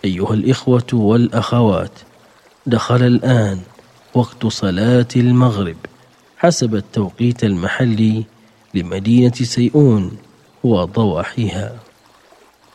أيها الإخوة والأخوات، دخل الآن وقت صلاة المغرب حسب التوقيت المحلي لمدينة سيئون وضواحيها.